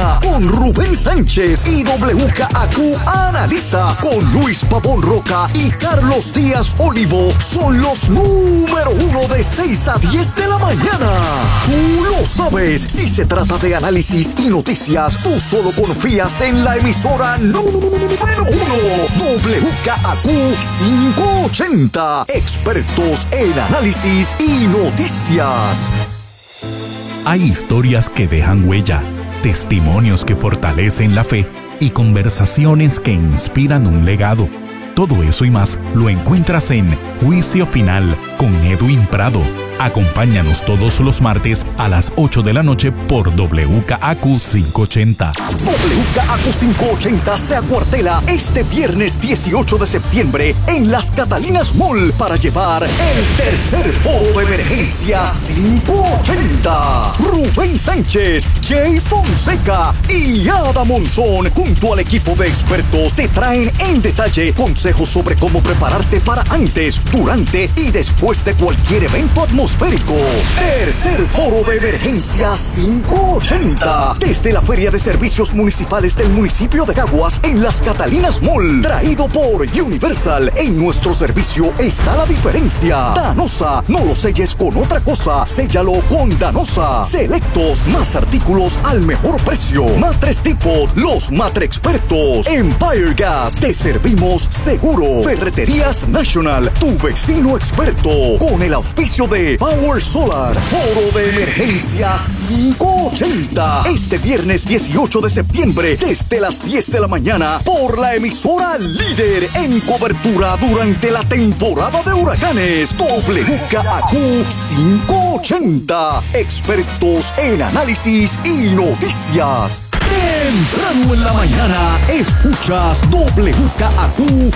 mañana con Rubén Sánchez y WKAQ Analiza con Luis Pavón Roca y Carlos Díaz Olivo. Son los número 1 de 6 a 10 de la mañana. Tú lo sabes, si se trata de análisis y noticias, tú solo confías en la emisora número 1, WKAQ 580. Expertos en análisis y noticias. Hay historias que dejan huella, testimonios que fortalecen la fe y conversaciones que inspiran un legado. Todo eso y más lo encuentras en Juicio Final con Edwin Prado. Acompáñanos todos los martes a las 8 de la noche por WKAQ 580. WKAQ 580 se acuartela este viernes 18 de septiembre en Las Catalinas Mall para llevar el tercer foro de emergencia 580. Rubén Sánchez, Jay Fonseca y Ada Monzón junto al equipo de expertos te traen en detalle consejos sobre cómo prepararte para antes, durante y después de cualquier evento atmosférico. Tercer foro de emergencia 580 desde la Feria de Servicios Municipales del municipio de Caguas en Las Catalinas Mall, traído por Universal. En nuestro servicio está la diferencia. Danosa, no lo selles con otra cosa, séllalo con Danosa. Selectos, más artículos al mejor precio. Matres Depot, los Matre Expertos. Empire Gas, te servimos seguro. Ferreterías National, tu vecino experto. Con el auspicio de Power Solar. Foro de emergencia 580 este viernes 18 de septiembre desde las 10 de la mañana por la emisora líder en cobertura durante la temporada de huracanes, WKAQ 580. Expertos en análisis y noticias. Temprano en la mañana escuchas WKAQ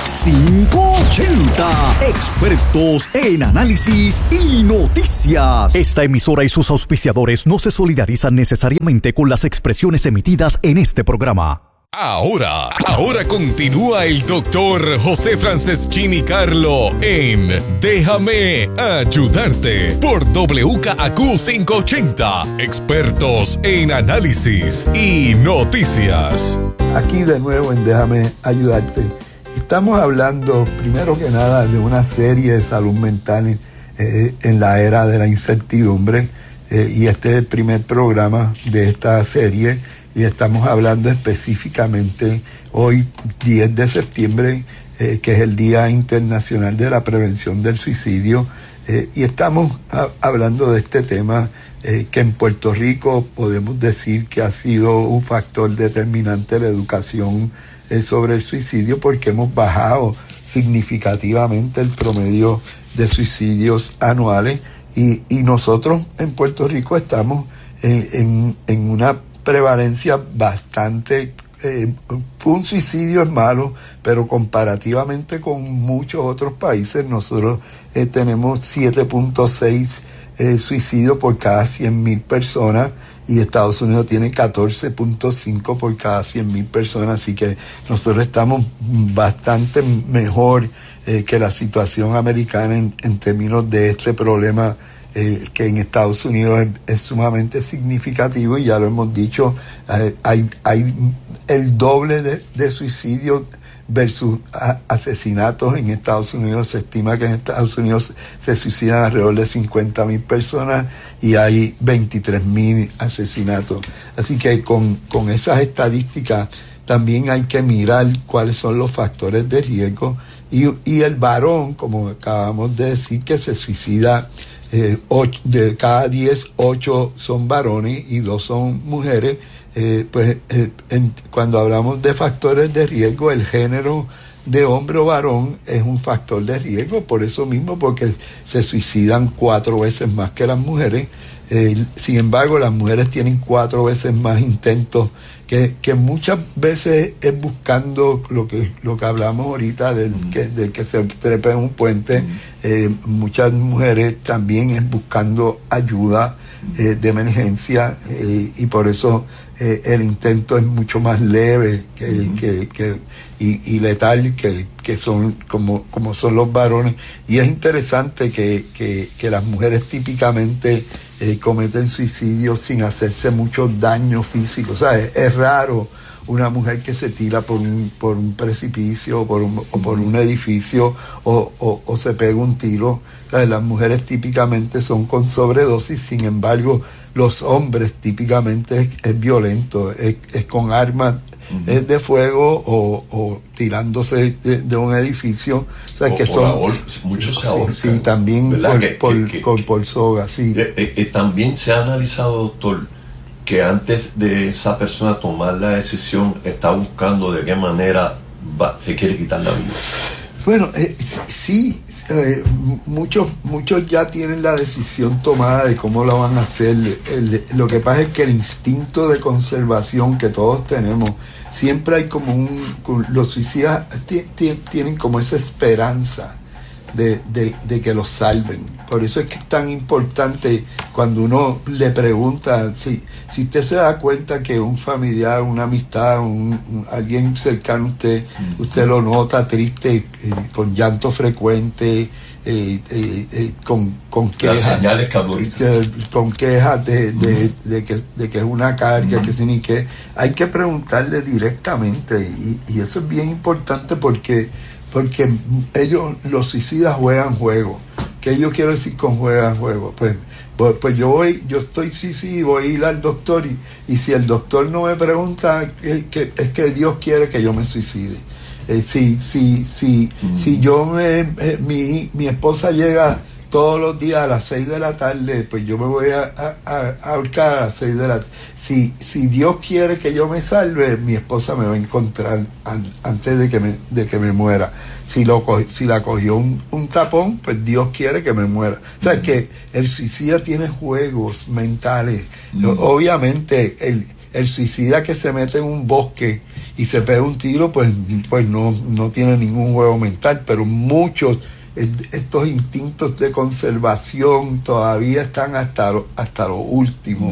580. Expertos en análisis y noticias. Esta emisora y sus auspiciadores no se solidarizan necesariamente con las expresiones emitidas en este programa. Ahora continúa el doctor José Franceschini Carlo en Déjame Ayudarte por WKAQ 580. Expertos en análisis y noticias. Aquí de nuevo en Déjame Ayudarte. Estamos hablando, primero que nada, de una serie de salud mental en la era de la incertidumbre. Y este es el primer programa de esta serie. Y estamos hablando específicamente hoy, 10 de septiembre, que es el Día Internacional de la Prevención del Suicidio. Y estamos hablando de este tema que en Puerto Rico podemos decir que ha sido un factor determinante la educación sobre el suicidio, porque hemos bajado significativamente el promedio de suicidios anuales. Y nosotros en Puerto Rico estamos en una prevalencia bastante. Un suicidio es malo, pero comparativamente con muchos otros países, nosotros tenemos 7.6 suicidios por cada 100,000 personas y Estados Unidos tiene 14.5 por cada 100,000 personas, así que nosotros estamos bastante mejor que la situación americana en términos de este problema que en Estados Unidos es sumamente significativo, y ya lo hemos dicho, hay el doble de suicidios versus asesinatos en Estados Unidos. Se estima que en Estados Unidos se suicidan alrededor de 50,000 personas y hay 23,000 asesinatos. Así que con esas estadísticas también hay que mirar cuáles son los factores de riesgo, y el varón, como acabamos de decir, que se suicida, de cada 10, 8 son varones y 2 son mujeres. Cuando hablamos de factores de riesgo, el género de hombre o varón es un factor de riesgo, por eso mismo, porque se suicidan 4 veces más que las mujeres. Sin embargo, las mujeres tienen 4 veces más intentos, que muchas veces es buscando lo que hablamos ahorita del que se trepa en un puente. Muchas mujeres también es buscando ayuda de emergencia, y por eso el intento es mucho más leve y letal que son como son los varones. Y es interesante que las mujeres típicamente cometen suicidios sin hacerse mucho daño físico. O sea, es raro una mujer que se tira por un precipicio o por un edificio o se pega un tiro. O sea, las mujeres típicamente son con sobredosis, sin embargo, los hombres típicamente es violento, es con armas de fuego o tirándose de un edificio. O sea, que son muchos se ahorcan. Sí, también por soga, sí. También se ha analizado, doctor, que antes de esa persona tomar la decisión está buscando de qué manera se quiere quitar la vida. Bueno, sí, muchos ya tienen la decisión tomada de cómo lo van a hacer. Lo que pasa es que el instinto de conservación que todos tenemos, siempre hay como los suicidas tienen como esa esperanza de que los salven. Por eso es que es tan importante cuando uno le pregunta, si usted se da cuenta que un familiar, una amistad, alguien cercano a usted lo nota triste, con llanto frecuente, con quejas, con quejas de que es una carga, que sin ni qué, hay que preguntarle directamente, y eso es bien importante porque ellos, los suicidas, juegan juego. ¿Qué yo quiero decir con juegan juego? Pues yo estoy suicida y voy a ir al doctor, y si el doctor no me pregunta, es que Dios quiere que yo me suicide. Si yo mi esposa llega todos los días a las 6 de la tarde, pues yo me voy a ahorcar a las 6 de la tarde. Si Dios quiere que yo me salve, mi esposa me va a encontrar antes de que me muera. Si la cogió un tapón, pues Dios quiere que me muera. O sea, que el suicida tiene juegos mentales. Obviamente, el suicida que se mete en un bosque y se pega un tiro, pues no tiene ningún juego mental, pero muchos estos instintos de conservación todavía están hasta lo último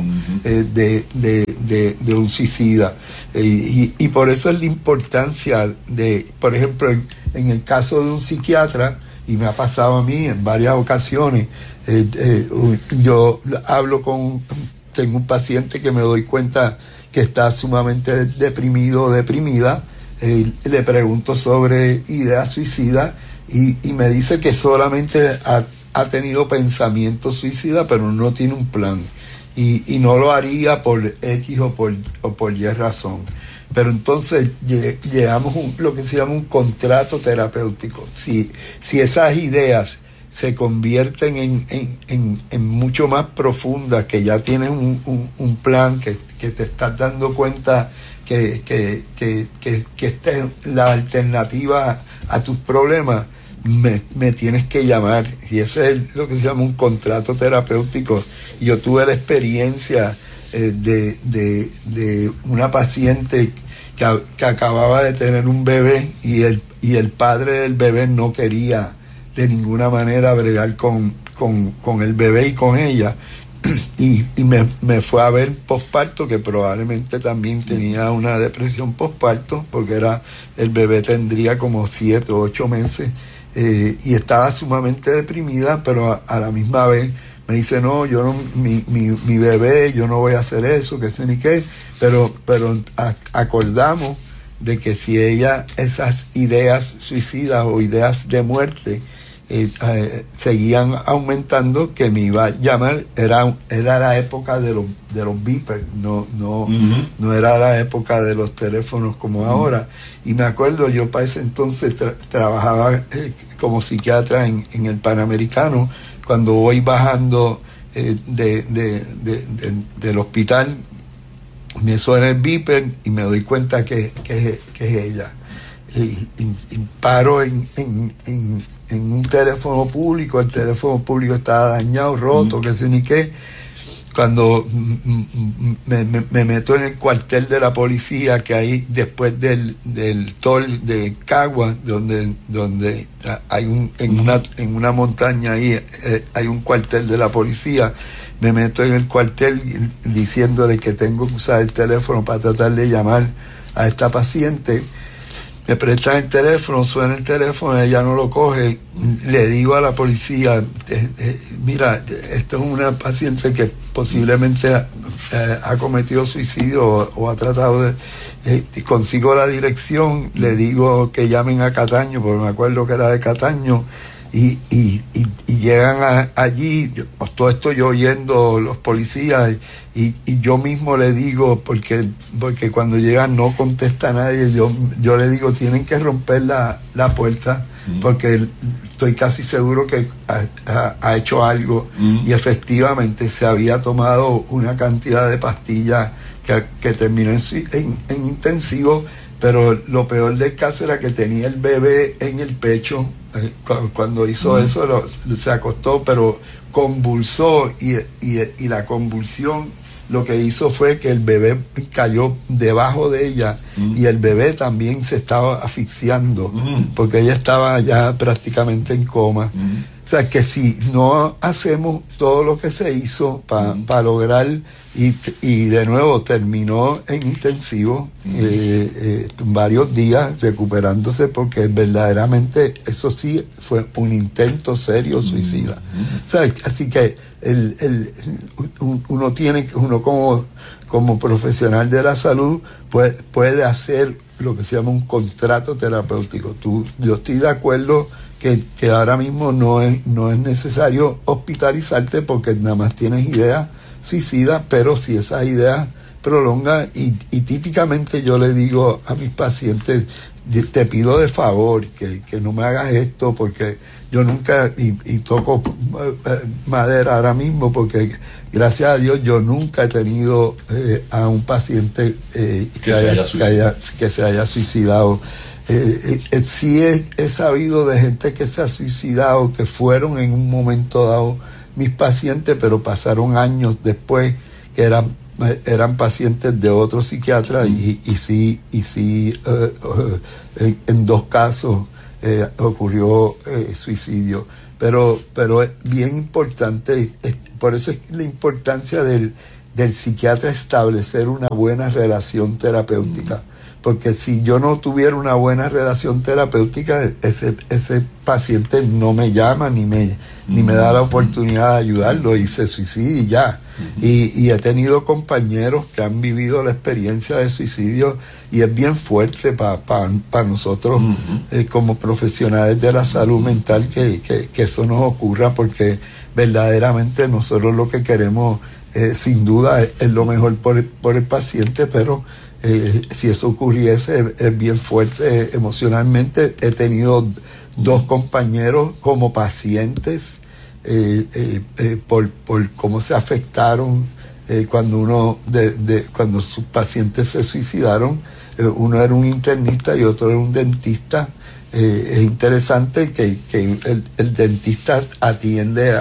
de un suicida, y por eso es la importancia de, por ejemplo, en el caso de un psiquiatra, y me ha pasado a mí en varias ocasiones, yo tengo un paciente que me doy cuenta que está sumamente deprimido o deprimida, le pregunto sobre ideas suicidas, y me dice que solamente ha tenido pensamientos suicidas, pero no tiene un plan, y no lo haría por X o por Y razón. Pero entonces llegamos lo que se llama un contrato terapéutico. Si esas ideas se convierten en mucho más profundas, que ya tienes un plan, que te estás dando cuenta que esta es la alternativa a tus problemas, me tienes que llamar. Y ese es lo que se llama un contrato terapéutico. Y yo tuve la experiencia de una paciente que acababa de tener un bebé, y el padre del bebé no quería de ninguna manera bregar con el bebé y con ella, y me fue a ver posparto, que probablemente también tenía una depresión posparto, porque el bebé tendría como 7 o 8 meses, y estaba sumamente deprimida, pero a la misma vez me dice, no, yo no, mi bebé, yo no voy a hacer eso, que sé ni qué, pero acordamos de que si ella, esas ideas suicidas o ideas de muerte seguían aumentando, que me iba a llamar. Era la época de los beepers, no era la época de los teléfonos como ahora. Y me acuerdo, yo para ese entonces trabajaba como psiquiatra en el Panamericano. Cuando voy bajando del hospital, me suena el beeper y me doy cuenta que es ella. Y paro en un teléfono público. El teléfono público estaba dañado, roto, que sé ni qué. Cuando me meto en el cuartel de la policía que hay después del toll de Cagua, donde hay en una montaña ahí hay un cuartel de la policía. Me meto en el cuartel diciéndole que tengo que usar el teléfono para tratar de llamar a esta paciente, me prestan el teléfono, suena el teléfono, ella no lo coge, le digo a la policía, mira, esto es una paciente que posiblemente ha cometido suicidio o ha tratado de... consigo la dirección, le digo que llamen a Cataño, porque me acuerdo que era de Cataño, y llegan allí, todo esto yo oyendo los policías, y yo mismo le digo, porque cuando llegan no contesta nadie, yo le digo, tienen que romper la puerta, porque estoy casi seguro que ha hecho algo, y efectivamente se había tomado una cantidad de pastillas que terminó en intensivo, pero lo peor del caso era que tenía el bebé en el pecho. Cuando hizo eso se acostó, pero convulsó, y la convulsión lo que hizo fue que el bebé cayó debajo de ella, y el bebé también se estaba asfixiando, porque ella estaba ya prácticamente en coma. O sea, que si no hacemos todo lo que se hizo para lograr, y de nuevo terminó en intensivo varios días recuperándose, porque verdaderamente eso sí fue un intento serio suicida. O sea, así que uno como profesional de la salud puede hacer lo que se llama un contrato terapéutico. Yo estoy de acuerdo que ahora mismo no es necesario hospitalizarte porque nada más tienes ideas suicidas, pero si esas ideas prolongan, y típicamente yo le digo a mis pacientes, te pido de favor que no me hagas esto, porque yo nunca, y toco madera ahora mismo, porque gracias a Dios yo nunca he tenido a un paciente que se haya suicidado. Sí he sabido de gente que se ha suicidado, que fueron en un momento dado mis pacientes, pero pasaron años después, que eran pacientes de otros psiquiatras, y sí en 2 casos ocurrió suicidio. Pero es bien importante, por eso es la importancia del psiquiatra establecer una buena relación terapéutica. Porque si yo no tuviera una buena relación terapéutica, ese paciente no me llama ni me da la oportunidad de ayudarlo, y se suicida y ya. Y he tenido compañeros que han vivido la experiencia de suicidio, y es bien fuerte para nosotros como profesionales de la salud mental que eso nos ocurra, porque verdaderamente nosotros lo que queremos sin duda es lo mejor por el paciente, pero si eso ocurriese es bien fuerte emocionalmente. He tenido 2 compañeros como pacientes por cómo se afectaron cuando cuando sus pacientes se suicidaron. Uno era un internista y otro era un dentista. Es interesante que el dentista atiende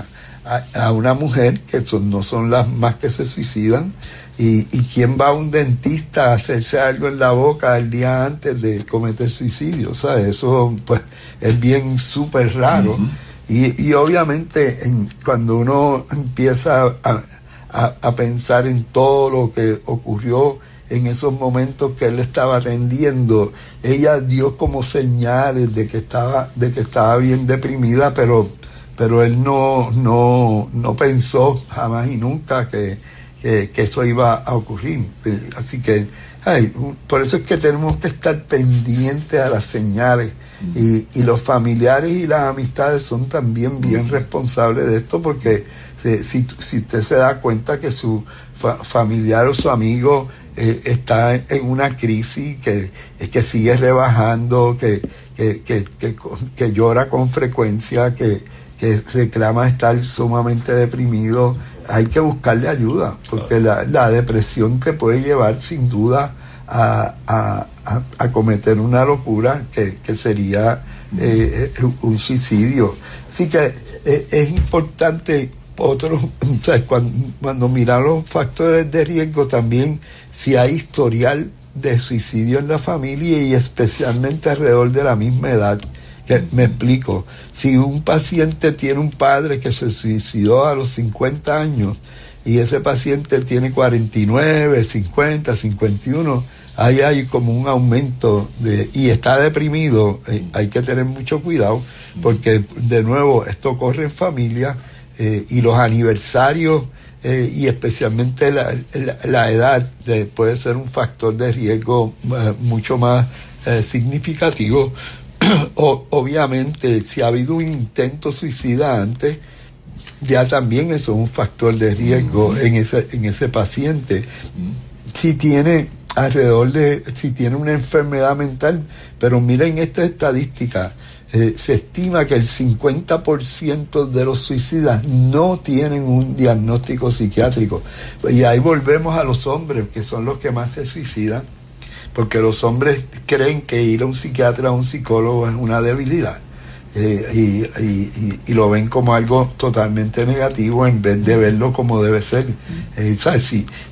a una mujer, que no son las más que se suicidan. ¿Y quién va a un dentista a hacerse algo en la boca el día antes de cometer suicidio? ¿Sabes? Eso pues es bien súper raro. Y obviamente cuando uno empieza a pensar en todo lo que ocurrió en esos momentos que él estaba atendiendo, ella dio como señales de que estaba bien deprimida, pero él no pensó jamás y nunca que eso iba a ocurrir. Así que por eso es que tenemos que estar pendientes a las señales, y los familiares y las amistades son también bien responsables de esto, porque si usted se da cuenta que su familiar o su amigo está en una crisis, que sigue rebajando, que llora con frecuencia, que reclama estar sumamente deprimido, hay que buscarle ayuda, porque la depresión te puede llevar sin duda a cometer una locura que sería un suicidio. Así que es importante cuando miran los factores de riesgo también, si hay historial de suicidio en la familia, y especialmente alrededor de la misma edad. Que me explico, si un paciente tiene un padre que se suicidó a los 50 años y ese paciente tiene 49, 50, 51, ahí hay como un aumento y está deprimido. Hay que tener mucho cuidado, porque de nuevo esto corre en familia, y los aniversarios, y especialmente la edad puede ser un factor de riesgo mucho más significativo. Obviamente, si ha habido un intento suicida antes, ya también eso es un factor de riesgo en ese paciente. Si tiene si tiene una enfermedad mental, pero miren esta estadística, se estima que el 50% de los suicidas no tienen un diagnóstico psiquiátrico. Y ahí volvemos a los hombres, que son los que más se suicidan, porque los hombres creen que ir a un psiquiatra, a un psicólogo es una debilidad, y lo ven como algo totalmente negativo en vez de verlo como debe ser. ¿Sabes?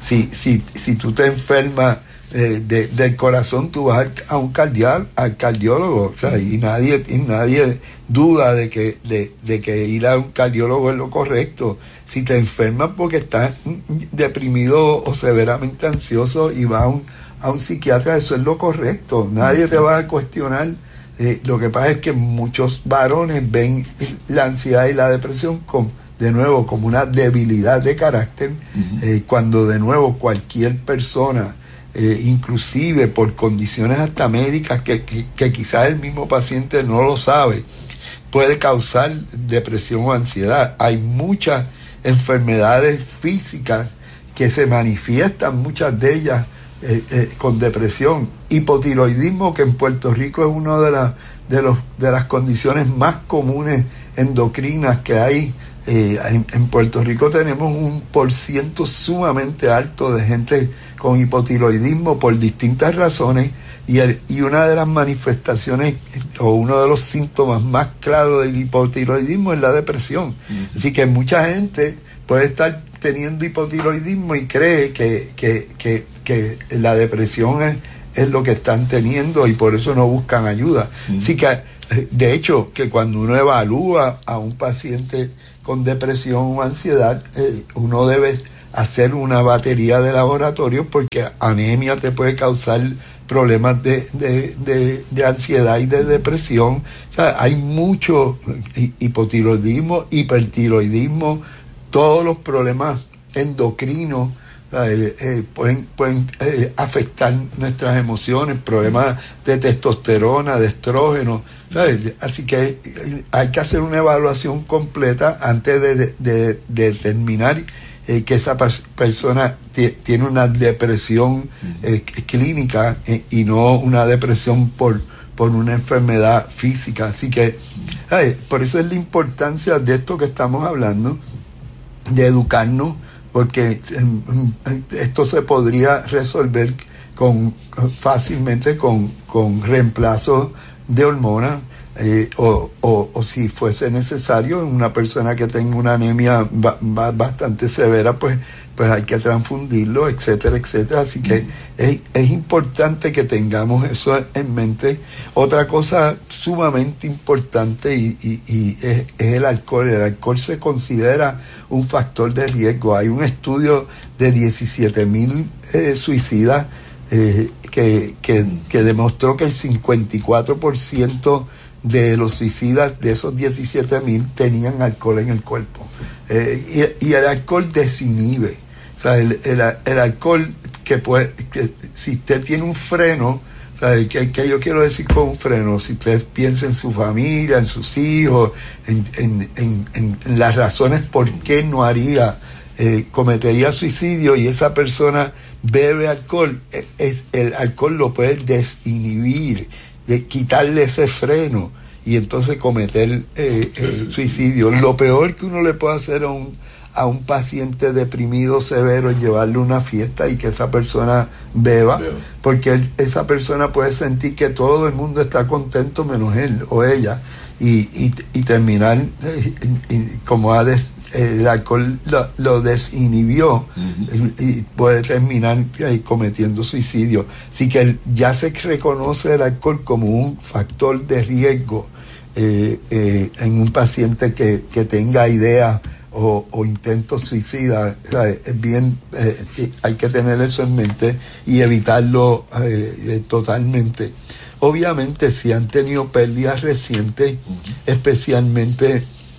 Si tú te enfermas del corazón, tú vas al cardiólogo, ¿sabes? Y nadie duda de que ir a un cardiólogo es lo correcto. Si te enfermas porque estás deprimido o severamente ansioso y vas a un psiquiatra, eso es lo correcto. Nadie te va a cuestionar. Lo que pasa es que muchos varones ven la ansiedad y la depresión como una debilidad de carácter, cuando de nuevo cualquier persona, inclusive por condiciones hasta médicas que quizás el mismo paciente no lo sabe, puede causar depresión o ansiedad. Hay muchas enfermedades físicas que se manifiestan, muchas de ellas con depresión. Hipotiroidismo, que en Puerto Rico es una de las condiciones más comunes endocrinas que hay. En Puerto Rico tenemos un % sumamente alto de gente con hipotiroidismo por distintas razones, y una de las manifestaciones o uno de los síntomas más claros del hipotiroidismo es la depresión. Así que mucha gente puede estar teniendo hipotiroidismo y cree que la depresión es lo que están teniendo, y por eso no buscan ayuda. Así que, de hecho, que cuando uno evalúa a un paciente con depresión o ansiedad, uno debe hacer una batería de laboratorios, porque anemia te puede causar problemas de ansiedad y de depresión. O sea, hay mucho hipotiroidismo, hipertiroidismo, todos los problemas endocrinos pueden afectar nuestras emociones, problemas de testosterona, de estrógeno, ¿sabes? Así que hay que hacer una evaluación completa antes de determinar que esa persona tiene una depresión clínica, y no una depresión por una enfermedad física. Así que por eso es la importancia de esto que estamos hablando, de educarnos, porque esto se podría resolver fácilmente con reemplazo de hormonas, o si fuese necesario, una persona que tenga una anemia bastante severa, pues hay que transfundirlo, etcétera, etcétera. Así que es importante que tengamos eso en mente. Otra cosa sumamente importante y es el alcohol. El alcohol se considera un factor de riesgo. Hay un estudio de 17,000 suicidas que demostró que el 54% de los suicidas de esos 17,000 tenían alcohol en el cuerpo. Y el alcohol desinhibe. O sea, el alcohol que si usted tiene un freno, ¿sabe? ¿Qué yo quiero decir con un freno? Si usted piensa en su familia, en sus hijos, en las razones por qué no cometería suicidio, y esa persona bebe alcohol, el alcohol lo puede desinhibir, de quitarle ese freno, y entonces cometer suicidio. Lo peor que uno le puede hacer a un paciente deprimido severo es llevarle una fiesta y que esa persona beba, porque esa persona puede sentir que todo el mundo está contento menos él o ella, y terminar como el alcohol lo desinhibió, y puede terminar cometiendo suicidio. Así que ya se reconoce el alcohol como un factor de riesgo en un paciente que tenga ideas o intentos suicidas. O sea, es bien, hay que tener eso en mente y evitarlo totalmente. Obviamente, si han tenido pérdidas recientes, especialmente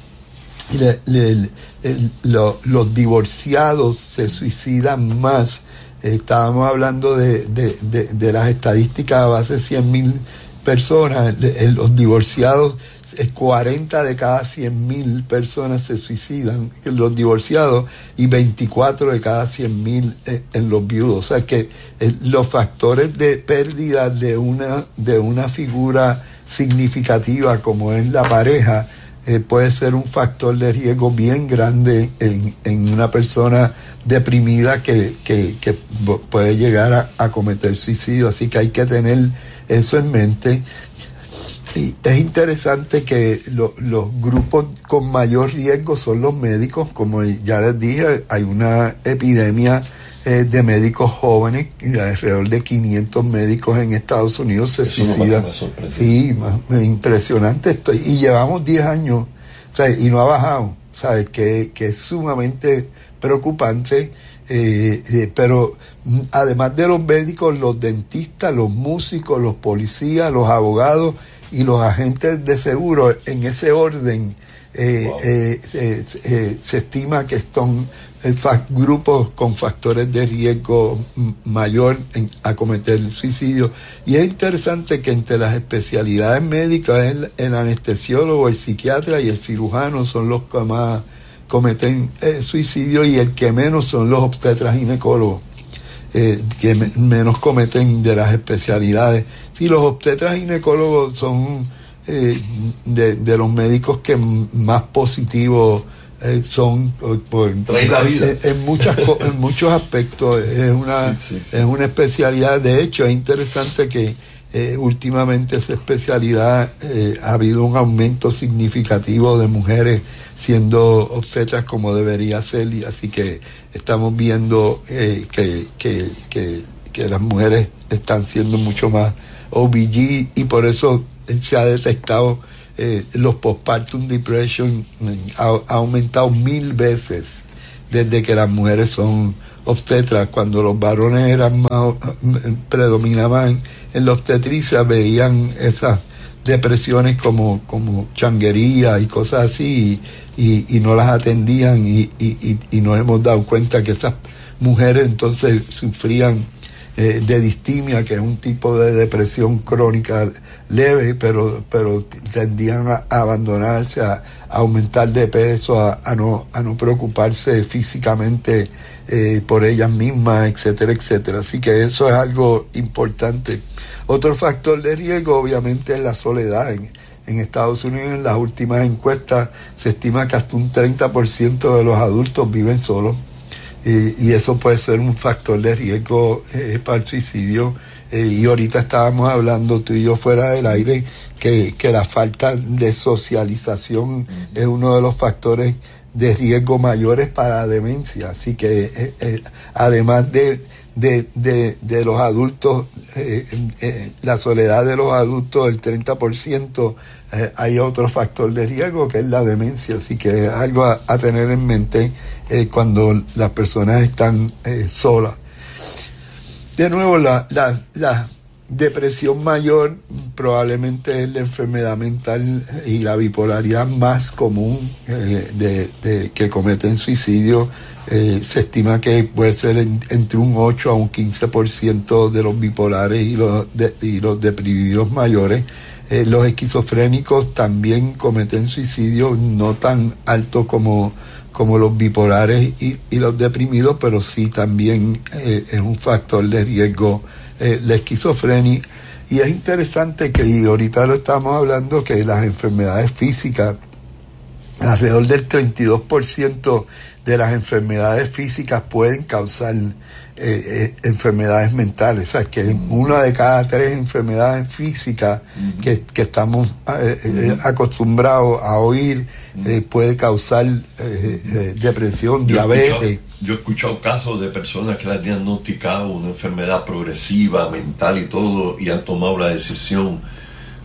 los divorciados se suicidan más. Estábamos hablando de las estadísticas a base de 100,000 personas. Los divorciados, 40 de cada 100,000 personas se suicidan, los divorciados, y 24 de cada 100,000 en los viudos. O sea que los factores de pérdida de una figura significativa como es la pareja puede ser un factor de riesgo bien grande en una persona deprimida que puede llegar a cometer suicidio. Así que hay que tener eso en mente. Y es interesante que los grupos con mayor riesgo son los médicos. Como ya les dije, hay una epidemia de médicos jóvenes, y alrededor de 500 médicos en Estados Unidos se suicidan. Sí, impresionante. Y llevamos 10 años, ¿sabes? Y no ha bajado, ¿sabes? Que es sumamente preocupante. Pero además de los médicos, los dentistas, los músicos, los policías, los abogados y los agentes de seguro, en ese orden, se estima que son grupos con factores de riesgo mayor a cometer suicidio. Y es interesante que entre las especialidades médicas el anestesiólogo, el psiquiatra y el cirujano son los que más cometen suicidio, y el que menos son los obstetras ginecólogos, que menos cometen de las especialidades. Sí, los obstetras ginecólogos son de los médicos que más positivos son en muchos aspectos. Es una especialidad. De hecho, es interesante que últimamente esa especialidad ha habido un aumento significativo de mujeres siendo obstetras, como debería ser, y así que estamos viendo que las mujeres están siendo mucho más OBG, y por eso se ha detectado los postpartum depression ha aumentado 1000 veces desde que las mujeres son obstetras. Cuando los varones eran más predominaban en la obstetricia, veían esas depresiones como changuería y cosas así, y no las atendían, y nos hemos dado cuenta que esas mujeres entonces sufrían de distimia, que es un tipo de depresión crónica leve, pero tendían a abandonarse, a aumentar de peso, a no preocuparse físicamente por ellas mismas, etcétera, etcétera. Así que eso es algo importante. Otro factor de riesgo, obviamente, es la soledad. En Estados Unidos, en las últimas encuestas, se estima que hasta un 30% de los adultos viven solos, y eso puede ser un factor de riesgo para el suicidio. Y ahorita estábamos hablando tú y yo fuera del aire que la falta de socialización es uno de los factores de riesgo mayores para la demencia. Así que además de los adultos, la soledad de los adultos, el 30%, hay otro factor de riesgo que es la demencia. Así que es algo a tener en mente cuando las personas están solas. De nuevo, la depresión mayor probablemente es la enfermedad mental y la bipolaridad más común que cometen suicidio. Se estima que puede ser entre un 8 a un 15% de los bipolares y los deprimidos mayores. Los esquizofrénicos también cometen suicidio, no tan alto como los bipolares y los deprimidos, pero sí también es un factor de riesgo la esquizofrenia. Y es interesante que, y ahorita lo estamos hablando, que las enfermedades físicas, alrededor del 32% de las enfermedades físicas pueden causar enfermedades mentales. O sea, que una de cada 3 enfermedades físicas que estamos acostumbrados a oír puede causar depresión, diabetes. Yo he escuchado casos de personas que le han diagnosticado una enfermedad progresiva, mental y todo, y han tomado la decisión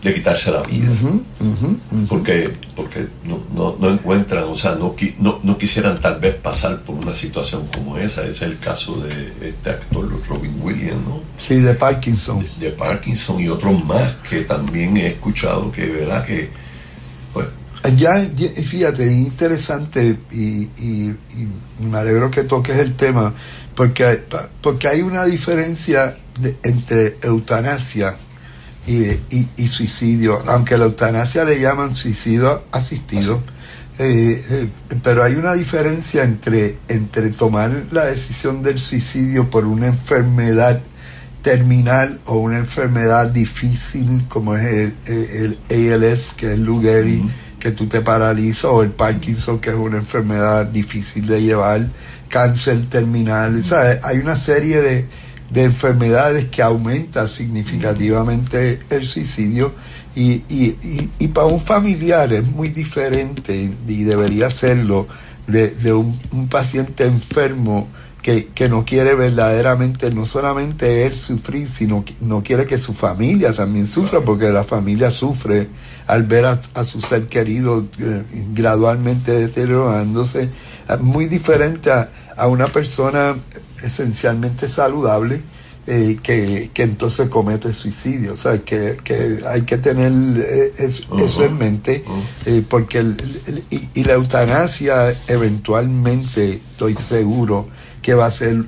de quitarse la vida. Porque no encuentran, o sea, no quisieran tal vez pasar por una situación como esa. Ese es el caso de este actor Robin Williams, ¿no? Sí, de Parkinson. De Parkinson y otros más que también he escuchado que, ¿verdad? Que, pues... Ya, fíjate, es interesante y me alegro que toques el tema, porque hay una diferencia entre eutanasia y suicidio, aunque la eutanasia le llaman suicidio asistido, pero hay una diferencia entre tomar la decisión del suicidio por una enfermedad terminal o una enfermedad difícil como es el ALS, que es Lou Gehrig, que tú te paralizas, o el Parkinson, que es una enfermedad difícil de llevar, cáncer terminal. O sea, hay una serie de enfermedades que aumenta significativamente el suicidio y para un familiar es muy diferente, y debería serlo, de un paciente enfermo que no quiere verdaderamente, no solamente él sufrir, sino que no quiere que su familia también sufra, porque la familia sufre al ver a su ser querido gradualmente deteriorándose. Muy diferente a una persona esencialmente saludable que entonces comete suicidio. O sea, que hay que tener eso en mente, porque la eutanasia eventualmente, estoy seguro que va a ser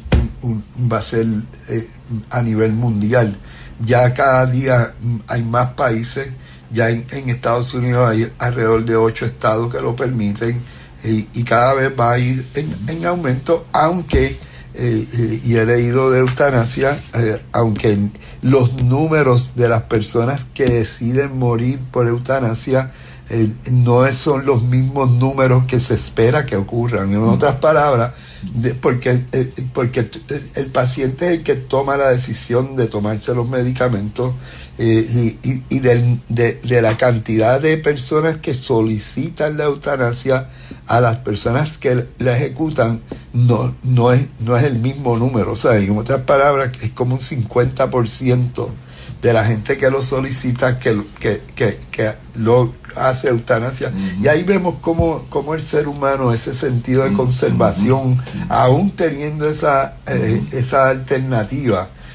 a nivel mundial. Ya cada día hay más países. Ya en Estados Unidos hay alrededor de 8 estados que lo permiten, y cada vez va a ir en aumento, aunque y he leído de eutanasia, aunque los números de las personas que deciden morir por eutanasia no son los mismos números que se espera que ocurran. En otras palabras, porque el paciente es el que toma la decisión de tomarse los medicamentos, y de la cantidad de personas que solicitan la eutanasia a las personas que la ejecutan no es el mismo número. O sea, en otras palabras, es como un 50% de la gente que lo solicita que lo hace eutanasia. Y ahí vemos cómo el ser humano, ese sentido de conservación, aún teniendo esa alternativa,